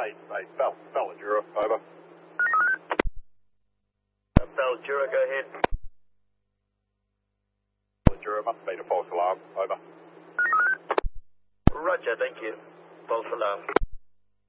Belladura, over. Belladura, go ahead. Belladura, must be a false alarm, over. Roger, thank you. False alarm.